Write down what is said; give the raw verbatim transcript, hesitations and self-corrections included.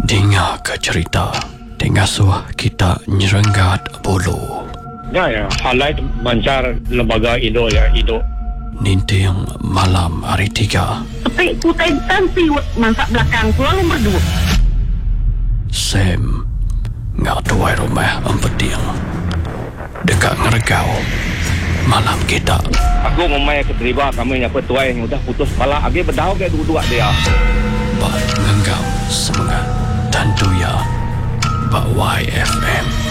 Dengar ke cerita Tengah suah kita nyerenggat bulu. Ya, ya. Halai mancar lembaga Indo ya, Indo. Ninting malam hari tiga. Tapi kutai tansi masak belakang pulang nombor dua. Sam ngak tuai rumah empeting. Dekat ngeregau malam kita. Aku ngomai keterima kami nyapa tuai yang udah putus kepala. Agi berdau ke dua-dua dia. Bak ngenggam semangat dan tuya Bak Y F M.